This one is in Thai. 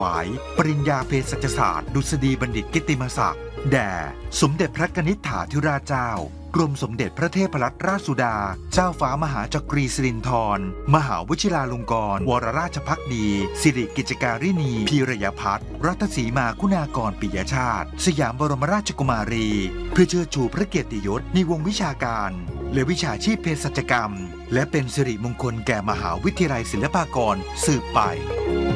ถวายปริญญาเภสัชศาสตร์ดุษฎีบัณฑิตกิตติมศักดิ์แด่สมเด็จพระกนิษฐาธิราชเจ้ากรมสมเด็จพระเทพรัตนราชสุดาเจ้าฟ้ามหาจักรีสิรินธรมหาวชิราลงกรณวรราชภักดีสิริกิจการินีพีรยพัฒน์รัตสีมาคุณากรปิยชาติสยามบรมราชกุมารีเพื่อเชิดชูพระเกียรติยศในวงวิชาการและวิชาชีพเภสัชกรรมและเป็นสิริมงคลแก่มหาวิทยาลัยศิลปากรสืบไป